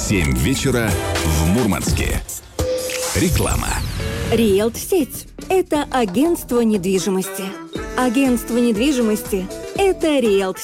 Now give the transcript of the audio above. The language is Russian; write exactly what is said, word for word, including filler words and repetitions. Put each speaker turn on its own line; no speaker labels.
семь вечера в Мурманске. Реклама.
Риэлт-сеть – это агентство недвижимости. Агентство недвижимости – это Риэлт.